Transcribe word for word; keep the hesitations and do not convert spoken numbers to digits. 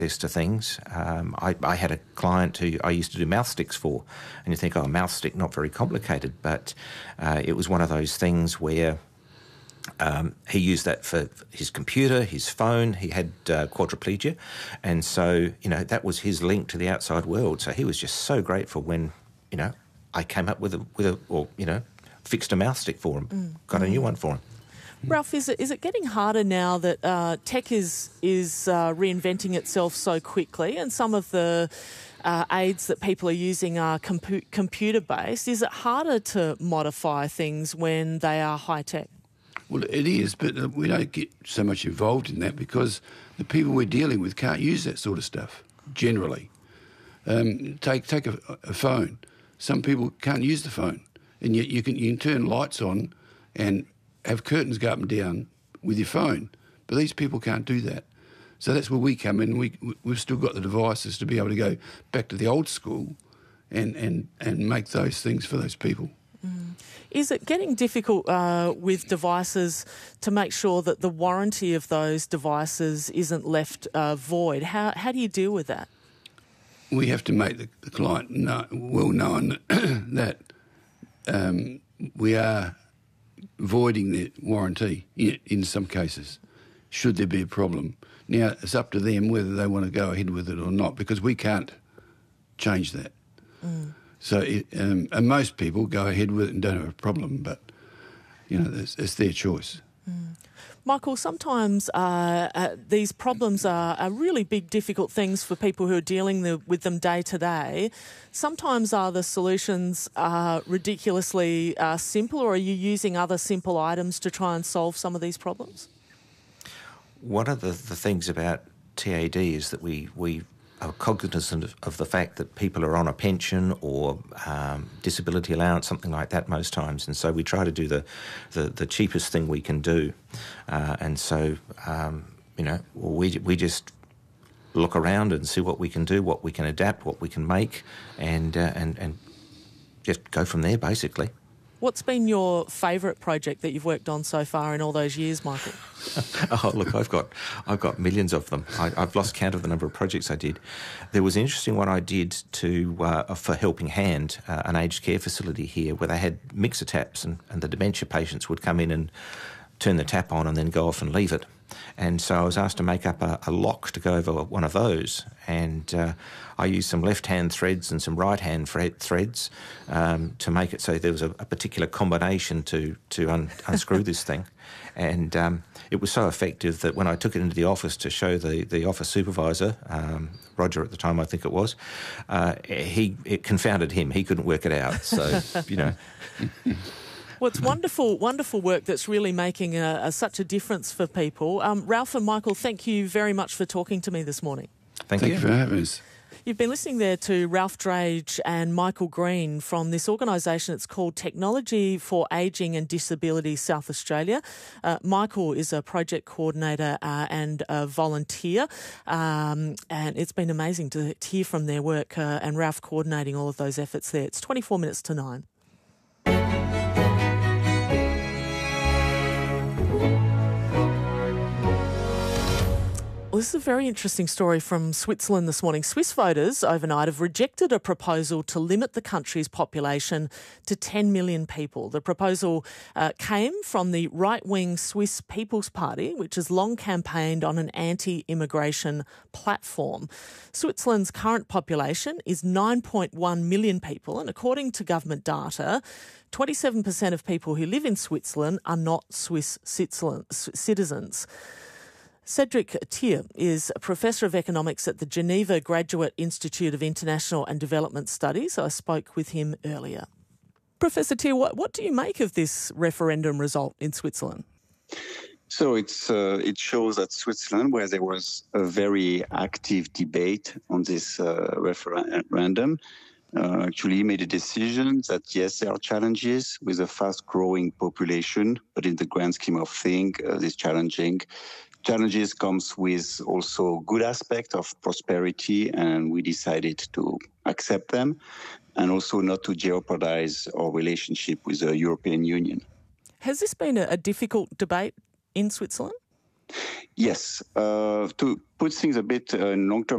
access to things. Um, I, I had a client who I used to do mouth sticks for, and you think, oh, a mouth stick, not very complicated, but uh, it was one of those things where um, he used that for his computer, his phone. He had uh, quadriplegia, and so, you know, that was his link to the outside world. So he was just so grateful when, you know, I came up with a, with a or, you know, fixed a mouth stick for him, mm. got a new one for him. Ralph, is it is it getting harder now that uh, tech is is uh, reinventing itself so quickly, and some of the uh, aids that people are using are compu- computer based? Is it harder to modify things when they are high tech? Well, it is, but we don't get so much involved in that because the people we're dealing with can't use that sort of stuff generally. Um, take take a, a phone. Some people can't use the phone, and yet you can you can turn lights on and have curtains go up and down with your phone, but these people can't do that. So that's where we come in. We, we've still got the devices to be able to go back to the old school and, and, and make those things for those people. Mm. Is it getting difficult uh, with devices to make sure that the warranty of those devices isn't left uh, void? How, how do you deal with that? We have to make the, the client know, well known that um, we are voiding the warranty in, in some cases, should there be a problem. Now, it's up to them whether they want to go ahead with it or not, because we can't change that. Mm. So, it, um, and most people go ahead with it and don't have a problem, but, you know, it's, it's their choice. Mm. Michael, sometimes uh, uh, these problems are, are really big, difficult things for people who are dealing the, with them day to day. Sometimes are the solutions uh, ridiculously uh, simple, or are you using other simple items to try and solve some of these problems? One of the, the things about T A D is that we, we are cognizant of, of the fact that people are on a pension or um, disability allowance, something like that most times, and so we try to do the, the, the cheapest thing we can do. Uh, and so, um, you know, we, we just look around and see what we can do, what we can adapt, what we can make, and uh, and, and just go from there, basically. What's been your favourite project that you've worked on so far in all those years, Michael? Oh, look, I've got I've got millions of them. I, I've lost count of the number of projects I did. There was an interesting one I did to uh, for Helping Hand, uh, an aged care facility here, where they had mixer taps, and, and the dementia patients would come in and turn the tap on and then go off and leave it. And so I was asked to make up a, a lock to go over one of those, and uh, I used some left-hand threads and some right-hand thread threads um, to make it so there was a, a particular combination to to un unscrew this thing. And um, it was so effective that when I took it into the office to show the, the office supervisor, um, Roger at the time I think it was, uh, he it confounded him. He couldn't work it out. So, you know... Well, it's wonderful, wonderful work that's really making a, a, such a difference for people. Um, Ralph and Michael, thank you very much for talking to me this morning. Thank, thank you. you for having us. You've been listening there to Ralph Drage and Michael Green from this organisation. It's called Technology for Ageing and Disability South Australia. Uh, Michael is a project coordinator uh, and a volunteer, um, and it's been amazing to, to hear from their work uh, and Ralph coordinating all of those efforts there. It's twenty-four minutes to nine. Well, this is a very interesting story from Switzerland this morning. Swiss voters overnight have rejected a proposal to limit the country's population to ten million people. The proposal uh, came from the right-wing Swiss People's Party, which has long campaigned on an anti-immigration platform. Switzerland's current population is nine point one million people, and according to government data, twenty-seven percent of people who live in Switzerland are not Swiss citizens. Cedric Thier is a Professor of Economics at the Geneva Graduate Institute of International and Development Studies. I spoke with him earlier. Professor Thier, what, what do you make of this referendum result in Switzerland? So it's uh, it shows that Switzerland, where there was a very active debate on this uh, referendum, uh, actually made a decision that, yes, there are challenges with a fast-growing population, but in the grand scheme of things, uh, this challenging challenges comes with also good aspect of prosperity, and we decided to accept them and also not to jeopardize our relationship with the European Union. Has this been a, a difficult debate in Switzerland? Yes, uh, to put things a bit uh, in long-term